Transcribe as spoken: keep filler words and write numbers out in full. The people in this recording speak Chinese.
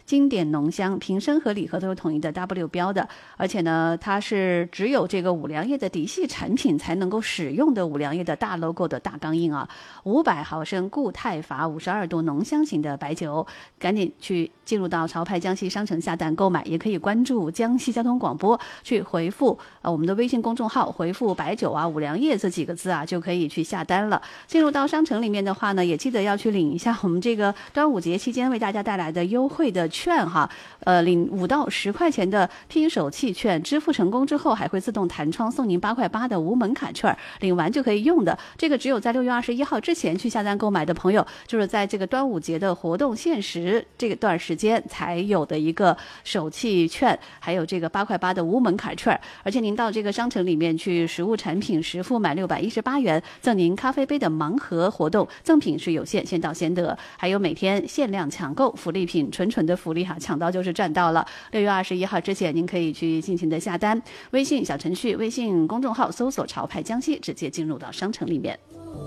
经典浓香，瓶身和礼盒都是统一的 W 标的，而且呢，它是只有这个五粮液的嫡系产品才能够使用的五粮液的大 logo 的大钢印啊，五百毫升固态阀五十二度浓香型的白酒，赶紧去进入到潮派江西商城下单购买，也可以关注江西交通广播去回复呃我们的微信公众号，回复白酒啊五粮液这几个字啊，就可以去下单了。进入到商城里面的话呢，也记得要去领一下我们这个端午节期间为大家带来的优惠的券哈，呃，领五到十块钱的拼手气券，支付成功之后还会自动弹窗送您八块八的无门槛券，领完就可以用的。这个只有在六月二十一号之前去下单购买的朋友，就是在这个端午节的活动限时这段时间才有的一个手气券，还有这个八块八的无门槛券。而且您到这个商城里面去，实物产品实付满六百一十八元，赠您咖啡杯的盲盒活动，赠品是有限，先到先得，还有每天限量抢购福利品，纯纯的福利哈，抢到就是赚到了。六月二十一号之前，您可以去尽情的下单，微信小程序、微信公众号搜索“潮派江西”，直接进入到商城里面。